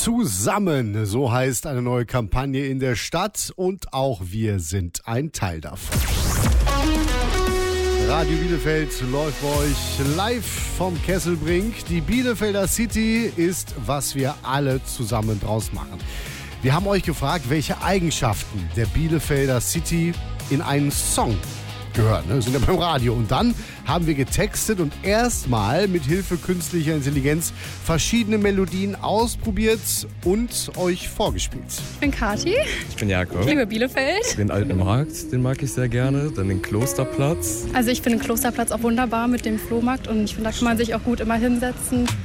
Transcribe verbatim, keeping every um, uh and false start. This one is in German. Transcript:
Zusammen, so heißt eine neue Kampagne in der Stadt und auch wir sind ein Teil davon. Radio Bielefeld läuft bei euch live vom Kesselbrink. Die Bielefelder City ist, was wir alle zusammen draus machen. Wir haben euch gefragt, welche Eigenschaften der Bielefelder City in einen Song gehören. Wir sind ja beim Radio. Und dann haben wir getextet und erstmal mit Hilfe künstlicher Intelligenz verschiedene Melodien ausprobiert und euch vorgespielt. Ich bin Kathi. Ich bin Jakob. Ich liebe Bielefeld. Den alten Markt, den mag ich sehr gerne. Dann den Klosterplatz. Also ich finde den Klosterplatz auch wunderbar mit dem Flohmarkt und ich finde, da kann man sich auch gut immer hinsetzen.